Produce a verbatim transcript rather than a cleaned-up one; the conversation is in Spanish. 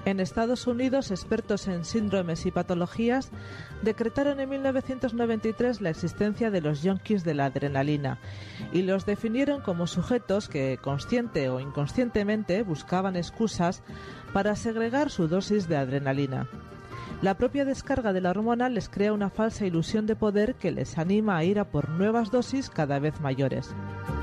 En Estados Unidos, expertos en síndromes y patologías decretaron en mil novecientos noventa y tres la existencia de los yonkis de la adrenalina y los definieron como sujetos que, consciente o inconscientemente, buscaban excusas para segregar su dosis de adrenalina. La propia descarga de la hormona les crea una falsa ilusión de poder que les anima a ir a por nuevas dosis cada vez mayores.